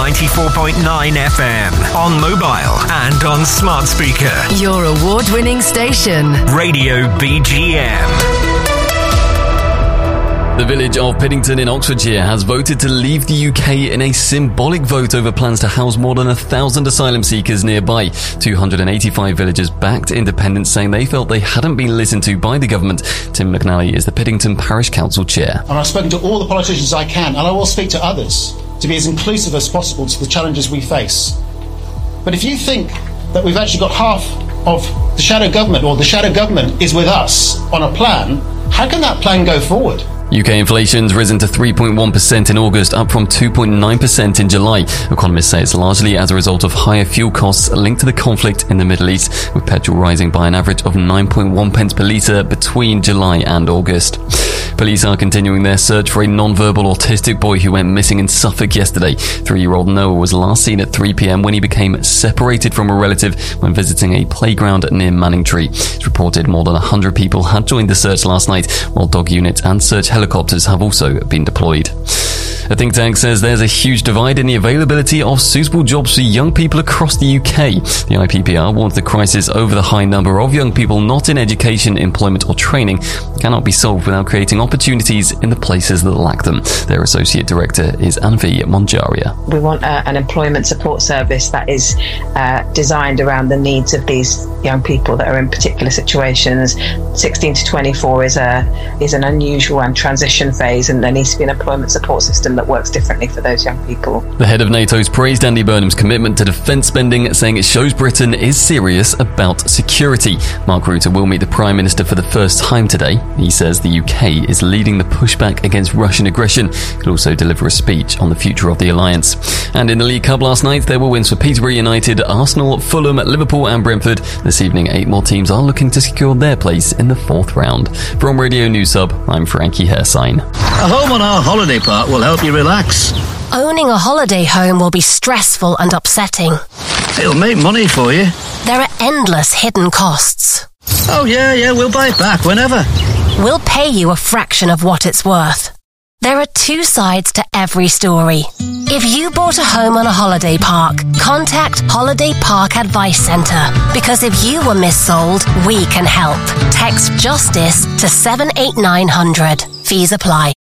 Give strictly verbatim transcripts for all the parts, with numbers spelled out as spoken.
ninety-four point nine F M, on mobile and on smart speaker. Your award-winning station, Radio B G M. The village of Piddington in Oxfordshire has voted to leave the U K in a symbolic vote over plans to house more than a thousand asylum seekers nearby. two hundred eighty-five villagers backed independence, saying they felt they hadn't been listened to by the government. Tim McNally is the Piddington Parish Council Chair. And I've spoken to all the politicians I can, and I will speak to others, to be as inclusive as possible to the challenges we face. But if you think that we've actually got half of the shadow government, or the shadow government is with us on a plan, how can that plan go forward? U K inflation's risen to three point one percent in August, up from two point nine percent in July. Economists say it's largely as a result of higher fuel costs linked to the conflict in the Middle East, with petrol rising by an average of nine point one pence per litre between July and August. Police are continuing their search for a non-verbal autistic boy who went missing in Suffolk yesterday. Three-year-old Noah was last seen at three p.m. when he became separated from a relative when visiting a playground near Manningtree. It's reported more than one hundred people had joined the search last night, while dog units and search helicopters have also been deployed. A think tank says there's a huge divide in the availability of suitable jobs for young people across the U K. The I P P R warns the crisis over the high number of young people not in education, employment or training cannot be solved without creating opportunities in the places that lack them. Their Associate Director is Anvi Monjaria. We want uh, an employment support service that is uh, designed around the needs of these young people that are in particular situations. sixteen to twenty-four is a is an unusual and transition phase, and there needs to be an employment support system that works differently for those young people. The head of NATO's praised Andy Burnham's commitment to defence spending, saying it shows Britain is serious about security. Mark Rutte will meet the Prime Minister for the first time today. He says the U K is leading the pushback against Russian aggression. He'll also deliver a speech on the future of the alliance. And in the League Cup last night, there were wins for Peterborough United, Arsenal, Fulham, Liverpool and Brentford. This evening, eight more teams are looking to secure their place in the fourth round. From Radio News Hub, I'm Frankie Hairsign. A home on our holiday park will help you relax. Owning a holiday home will be stressful and upsetting. It'll make money for you. There are endless hidden costs. Oh yeah, yeah, we'll buy it back whenever. We'll pay you a fraction of what it's worth. There are two sides to every story. If you bought a home on a holiday park, contact Holiday Park Advice Centre, because if you were missold, we can help. Text JUSTICE to seven eight nine hundred. Fees apply.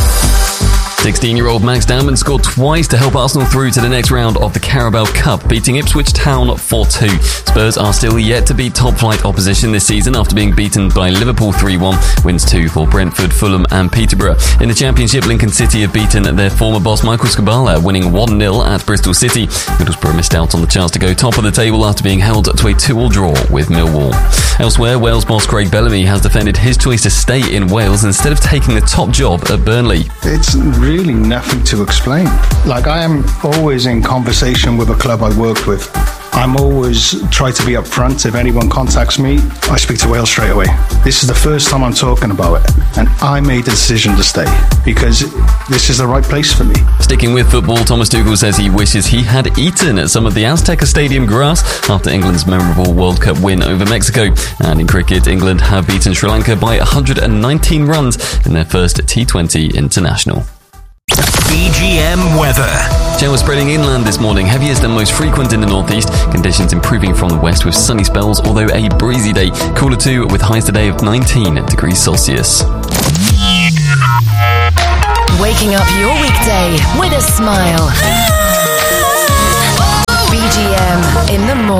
sixteen-year-old Max Dowman scored twice to help Arsenal through to the next round of the Carabao Cup, beating Ipswich Town four two. Spurs are still yet to beat top-flight opposition this season after being beaten by Liverpool three one, wins two for Brentford, Fulham and Peterborough. In the Championship, Lincoln City have beaten their former boss Michael Skubala, winning one nil at Bristol City. Middlesbrough missed out on the chance to go top of the table after being held to a two all draw with Millwall. Elsewhere, Wales boss Craig Bellamy has defended his choice to stay in Wales instead of taking the top job at Burnley. It's really nothing to explain. Like, I am always in conversation with a club I worked with. I'm always try to be upfront. If anyone contacts me, I speak to Wales straight away. This is the first time I'm talking about it, and I made the decision to stay because this is the right place for me. Sticking with football, Thomas Tuchel says he wishes he had eaten at some of the Azteca Stadium grass after England's memorable World Cup win over Mexico. And in cricket, England have beaten Sri Lanka by one hundred nineteen runs in their first T twenty international. B G M weather. Showers spreading inland this morning, heaviest and most frequent in the northeast. Conditions improving from the west with sunny spells, although a breezy day. Cooler too, with highs today of nineteen degrees Celsius. Waking up your weekday with a smile.